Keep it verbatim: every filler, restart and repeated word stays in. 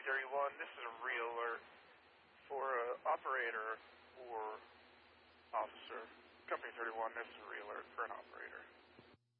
thirty-one, this is a re-alert for an operator or officer. Company thirty-one, this is a re-alert for an operator.